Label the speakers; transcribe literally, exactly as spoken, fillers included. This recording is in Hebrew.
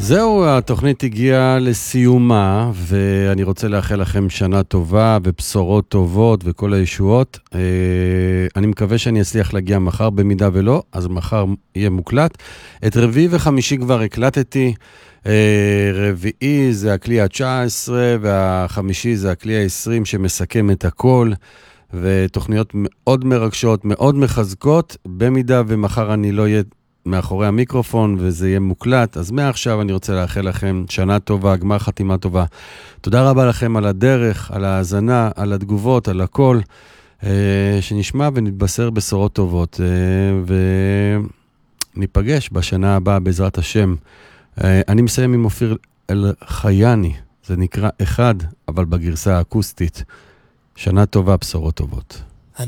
Speaker 1: זהו, התוכנית הגיעה לסיומה, ואני רוצה לאחל לכם שנה טובה ובשורות טובות וכל הישועות. אני מקווה שאני אצליח להגיע מחר, במידה ולא, אז מחר יהיה מוקלט. את רביעי וחמישי כבר הקלטתי. רביעי זה הכלי ה-תשע עשרה, והחמישי זה הכלי ה-עשרים שמסכם את הכל, ותוכניות מאוד מרגשות, מאוד מחזקות. במידה ומחר אני לא אהיה מאחורי המיקרופון וזה יהיה מוקלט, אז מעכשיו אני רוצה לאחל לכם שנה טובה, גמר חתימה טובה. תודה רבה לכם על הדרך, על ההאזנה, על התגובות, על הכל, שנשמע ונתבשר בשורות טובות, וניפגש בשנה הבאה בעזרת השם. אני מסיים עם אופיר אלחייני, זה נקרא אחד, אבל בגרסה האקוסטית. שנה טובה, בשורות טובות.